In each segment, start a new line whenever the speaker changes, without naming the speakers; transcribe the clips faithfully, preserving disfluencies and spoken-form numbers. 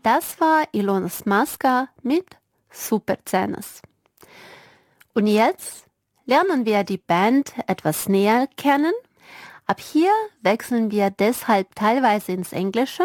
Das war Ilona Maska mit Superzenes. Und jetzt lernen wir die Band etwas näher kennen. Ab hier wechseln wir deshalb teilweise ins Englische,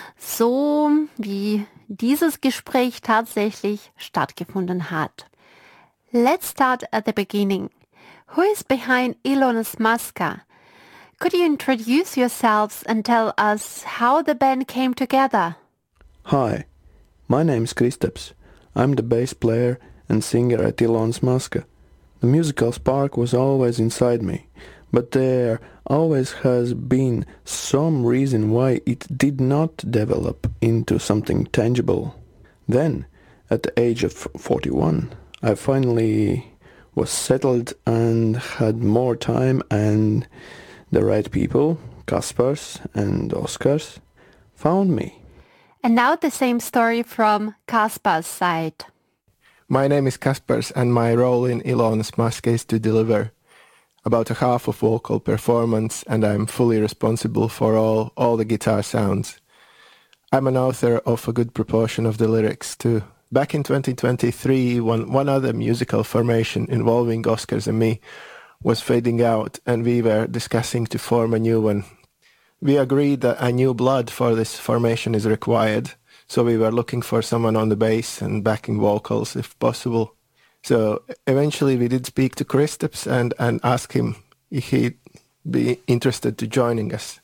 so wie dieses Gespräch tatsächlich stattgefunden hat. Let's start at the beginning. Who is behind Ilona Maska? Could you introduce yourselves and tell us how the band came together?
Hi, my name is Kristaps. I'm the bass player and singer at Ilona Maska. The musical spark was always inside me, but there always has been some reason why it did not develop into something tangible. Then, at the age of forty-one, I finally was settled and had more time, and the right people, Kaspars and Oskars, found me.
And now the same story from Kaspar's side.
My name is Kaspars, and my role in Ilona Maska is to deliver about a half of vocal performance, and I'm fully responsible for all, all the guitar sounds. I'm an author of a good proportion of the lyrics too. Back in twenty twenty-three, one, one other musical formation involving Oskars and me was fading out, and we were discussing to form a new one. We agreed that a new blood for this formation is required, so we were looking for someone on the bass and backing vocals if possible. So eventually we did speak to Kristaps and, and ask him if he'd be interested to joining us.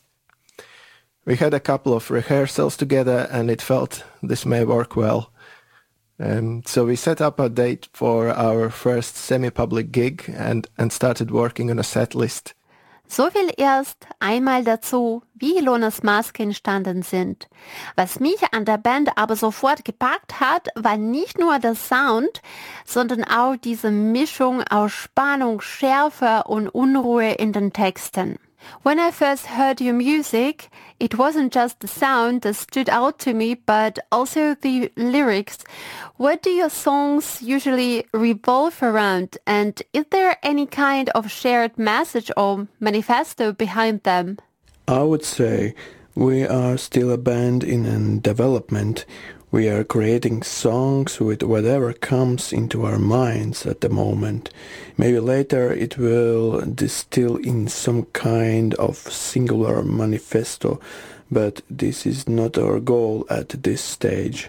We had a couple of rehearsals together and it felt this may work well. Um, so we set up a date for our first semi-public gig and, and started working on a set list.
So viel erst einmal dazu, wie Ilona Maska entstanden sind. Was mich an der Band aber sofort gepackt hat, war nicht nur der Sound, sondern auch diese Mischung aus Spannung, Schärfe und Unruhe in den Texten. When I first heard your music, it wasn't just the sound that stood out to me, but also the lyrics. What do your songs usually revolve around, and is there any kind of shared message or manifesto behind them?
I would say we are still a band in development. We are creating songs with whatever comes into our minds at the moment. Maybe later it will distill in some kind of singular manifesto, but this is not our goal at this stage.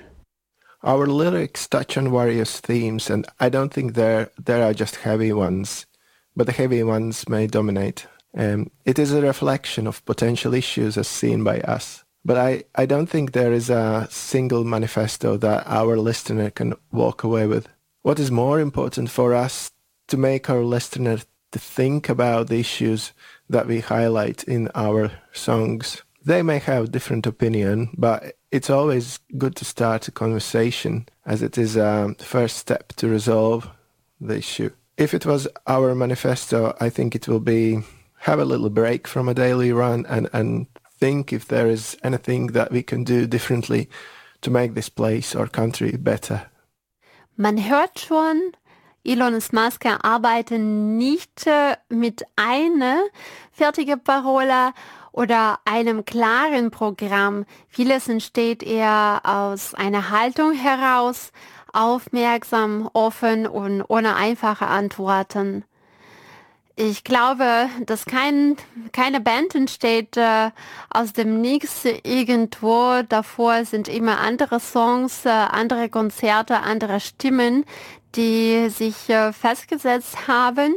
Our lyrics touch on various themes, and I don't think there there are just heavy ones, but the heavy ones may dominate. Um, it is a reflection of potential issues as seen by us. But I, I don't think there is a single manifesto that our listener can walk away with. What is more important for us to make our listener to think about the issues that we highlight in our songs. They may have different opinion, but it's always good to start a conversation as it is a first step to resolve the issue. If it was our manifesto, I think it will be have a little break from a daily run and, and think if there is anything that we can do differently to make this place or country better.
Man hört schon, Ilona Maska arbeiten nicht äh, mit einer fertigen Parola oder einem klaren Programm. Vieles entsteht eher aus einer Haltung heraus, aufmerksam, offen und ohne einfache Antworten. Ich glaube, dass kein, keine Band entsteht äh, aus dem Nichts irgendwo. Davor sind immer andere Songs, äh, andere Konzerte, andere Stimmen, die sich äh, festgesetzt haben.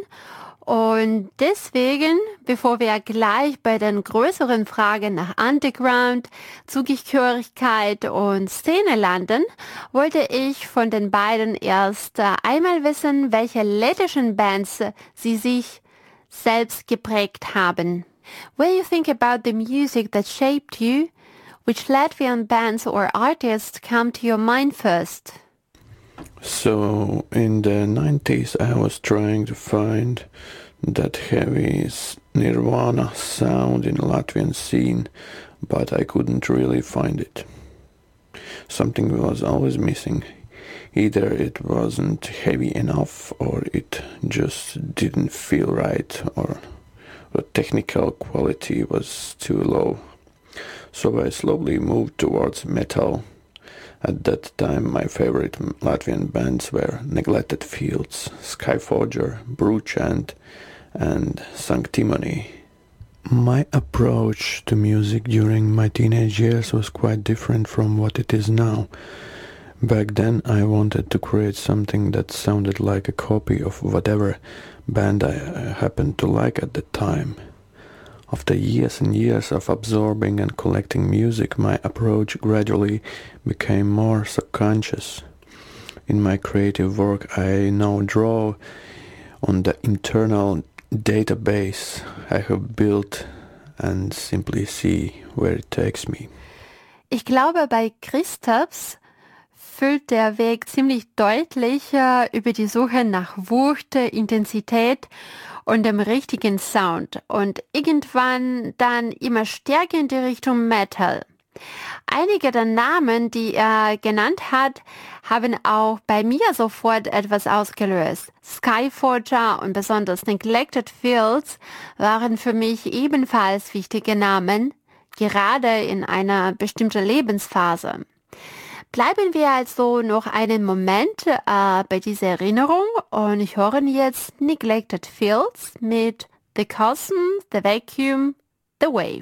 Und deswegen, bevor wir gleich bei den größeren Fragen nach Underground, Zugehörigkeit und Szene landen, wollte ich von den beiden erst äh, einmal wissen, welche lettischen Bands sie sich selbst geprägt haben. When you think about the music that shaped you, which Latvian bands or artists come to your mind first?
So in the nineties I was trying to find that heavy Nirvana sound in Latvian scene, but I couldn't really find it. Something was always missing. Either it wasn't heavy enough, or it just didn't feel right, or the technical quality was too low. So I slowly moved towards metal, At that time my favorite Latvian bands were Neglected Fields, Skyforger, Brewchant and Sanctimony. My approach to music during my teenage years was quite different from what it is now. Back then I wanted to create something that sounded like a copy of whatever band I uh, happened to like at the time. After years and years of absorbing and collecting music, my approach gradually became more subconscious. In my creative work I now draw on the internal database I have built and simply see where it takes me.
Ich glaube, bei Kristaps füllt der Weg ziemlich deutlich äh, über die Suche nach Wucht, Intensität und dem richtigen Sound und irgendwann dann immer stärker in die Richtung Metal. Einige der Namen, die er genannt hat, haben auch bei mir sofort etwas ausgelöst. Skyforger und besonders Neglected Fields waren für mich ebenfalls wichtige Namen, gerade in einer bestimmten Lebensphase. Bleiben wir also noch einen Moment äh, bei dieser Erinnerung und hören jetzt Neglected Fields mit The Cosm, The Vacuum, The Wave.